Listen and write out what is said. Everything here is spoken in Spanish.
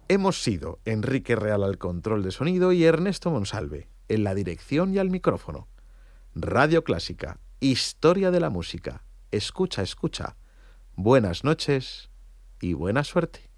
Hemos sido Enrique Real al control de sonido y Ernesto Monsalve en la dirección y al micrófono. Radio Clásica, historia de la música. Escucha, escucha. Buenas noches y buena suerte.